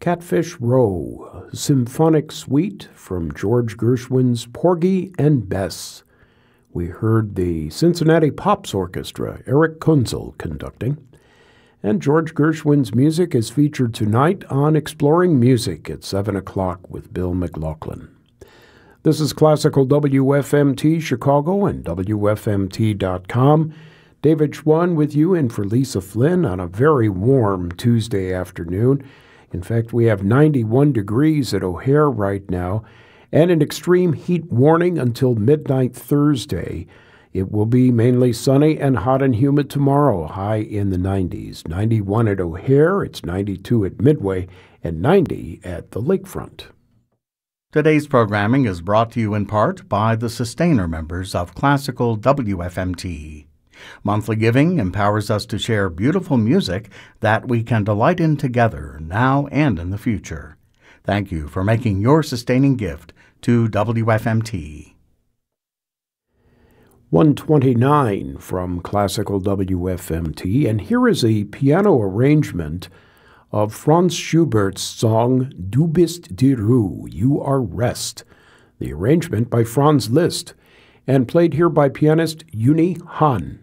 Catfish Row, a symphonic suite from George Gershwin's Porgy and Bess. We heard the Cincinnati Pops Orchestra, Eric Kunzel, conducting. And George Gershwin's music is featured tonight on Exploring Music at 7 o'clock with Bill McLaughlin. This is Classical WFMT Chicago and WFMT.com. David Schwann with you in for Lisa Flynn on a very warm Tuesday afternoon. In fact, we have 91 degrees at O'Hare right now and an extreme heat warning until midnight Thursday. It will be mainly sunny and hot and humid tomorrow, high in the 90s. 91 at O'Hare, it's 92 at Midway, and 90 at the lakefront. Today's programming is brought to you in part by the sustainer members of Classical WFMT. Monthly giving empowers us to share beautiful music that we can delight in together now and in the future. Thank you for making your sustaining gift to WFMT. 129 from Classical WFMT, and here is a piano arrangement of Franz Schubert's song Du bist die Ruhe, You Are Rest, the arrangement by Franz Liszt, and played here by pianist Uni Hahn.